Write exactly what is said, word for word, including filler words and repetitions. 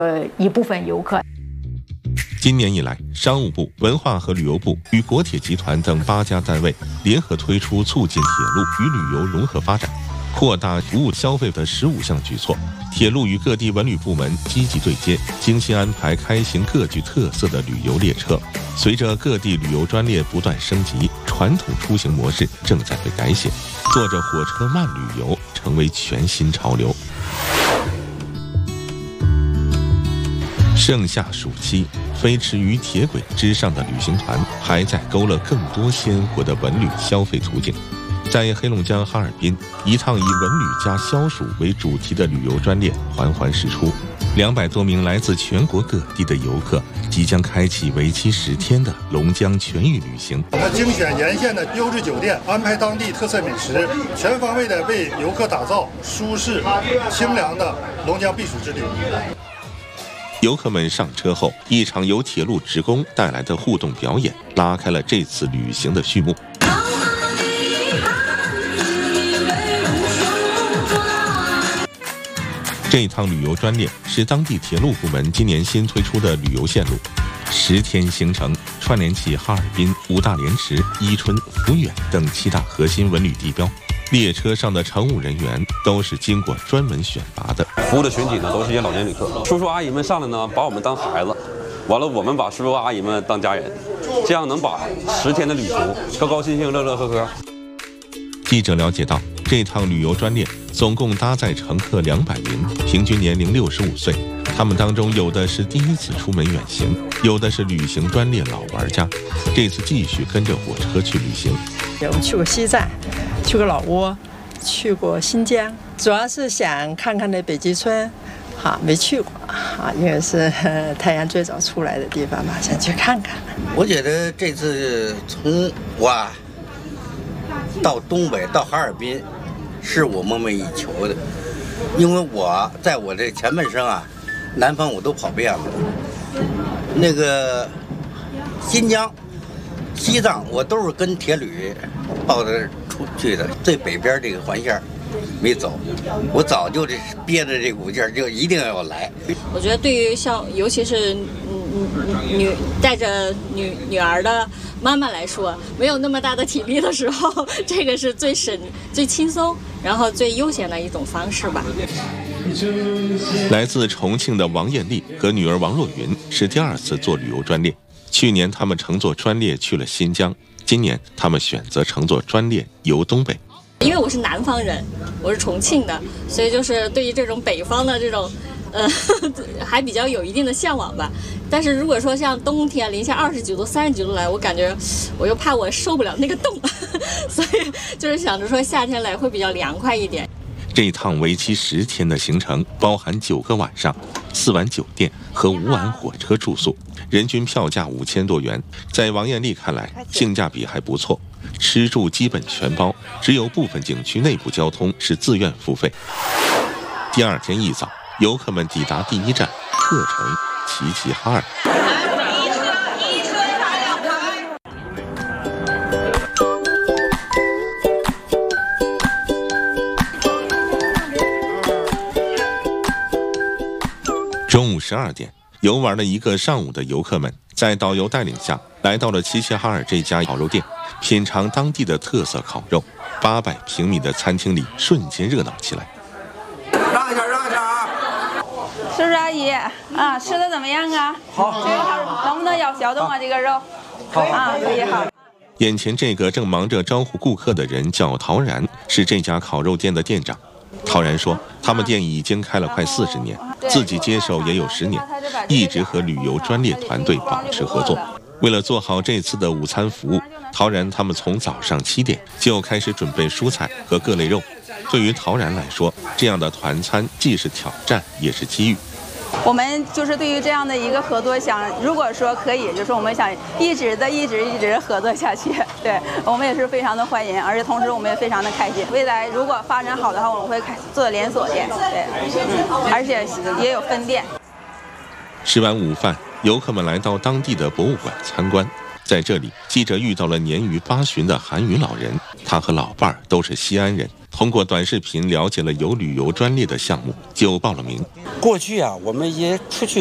呃一部分游客。 今年以来，商务部、文化和旅游部与国铁集团等八家单位联合推出促进铁路与旅游融合发展、扩大服务消费的十五项举措。铁路与各地文旅部门积极对接，精心安排开行各具特色的旅游列车。随着各地旅游专列不断升级，传统出行模式正在被改写，坐着火车慢旅游成为全新潮流。盛夏暑期，飞驰于铁轨之上的旅行团还在勾勒更多鲜活的文旅消费途径。在黑龙江哈尔滨，一趟以文旅加消暑为主题的旅游专列缓缓驶出，两百多名来自全国各地的游客即将开启为期十天的龙江全域旅行。 我们精选沿线的优质酒店，安排当地特色美食，全方位的为游客打造舒适、清凉的龙江避暑之旅。 游客们上车后，一场由铁路职工带来的互动表演拉开了这次旅行的序幕。这趟旅游专列是当地铁路部门今年新推出的旅游线路，十天行程串联起哈尔滨、五大连池、伊春、抚远等七大核心文旅地标。列车上的乘务人员都是经过专门选拔的， 服务的群体呢都是一些老年旅客，叔叔阿姨们上来呢把我们当孩子，完了我们把叔叔阿姨们当家人，这样能把十天的旅途高高兴兴、乐乐呵呵。 记者了解到，这趟旅游专列总共搭载乘客两百名，平均年龄六十五岁。他们当中有的是第一次出门远行，有的是旅行专列老玩家，这次继续跟着火车去旅行。 我们去过西藏，去过老挝，去过新疆，主要是想看看那北极村，哈，没去过，哈，因为是太阳最早出来的地方嘛，想去看看。 我觉得这次从哇到东北到哈尔滨，是我梦寐以求的，因为我在我这前半生啊，南方我都跑遍了，那个新疆、西藏我都是跟铁旅报的出去的，最北边这个环线没走，我早就这憋着这股劲儿，就一定要来。 我觉得对于像尤其是嗯女带着女女儿的妈妈来说，没有那么大的体力的时候，这个是最省、最轻松，然后最悠闲的一种方式吧。 来自重庆的王艳丽和女儿王若云是第二次坐旅游专列，去年他们乘坐专列去了新疆，今年他们选择乘坐专列游东北。 因为我是南方人，我是重庆的，所以就是对于这种北方的这种呃还比较有一定的向往吧。但是如果说像冬天零下二十几度、三十几度来，我感觉我又怕我受不了那个冻，所以就是想着说夏天来会比较凉快一点。 这一趟为期十天的行程包含九个晚上、四晚酒店和五晚火车住宿，人均票价五千多元，在王艳丽看来性价比还不错，吃住基本全包，只有部分景区内部交通是自愿付费。第二天一早，游客们抵达第一站鹤城齐齐哈尔。中午十二点，游玩了一个上午的游客们，在导游带领下，来到了齐齐哈尔这家烤肉店，品尝当地的特色烤肉。八百平米的餐厅里瞬间热闹起来。 让一下，让一下啊！ 叔叔阿姨啊，吃的怎么样啊？好，这个能不能咬小动啊？这个肉，可以啊，可以好。 眼前这个正忙着招呼顾客的人叫陶然，是这家烤肉店的店长。陶然说，他们店已经开了快四十年，自己接手也有十年，一直和旅游专列团队保持合作。为了做好这次的午餐服务，陶然他们从早上七点就开始准备蔬菜和各类肉。对于陶然来说，这样的团餐既是挑战，也是机遇。 我们就是对于这样的一个合作想，如果说可以，就是我们想一直的一直一直合作下去。对我们也是非常的欢迎，而且同时我们也非常的开心。未来如果发展好的话，我们会开做连锁店，对，嗯，而且也有分店。 吃完午饭，游客们来到当地的博物馆参观。在这里，记者遇到了年逾八旬的韩语老人，他和老伴儿都是西安人， 通过短视频了解了有旅游专列的项目，就报了名。 过去啊，我们也出去